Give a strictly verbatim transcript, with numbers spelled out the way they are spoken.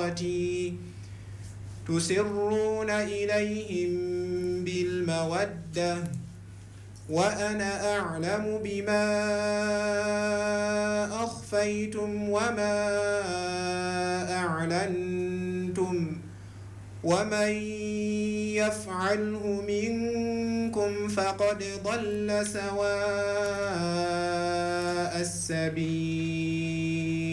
إخوتي تسرون إليهم بالمودة وأنا أعلم بما أخفيتم وما أعلنتم ومن يفعله منكم فقد ضل سواء السبيل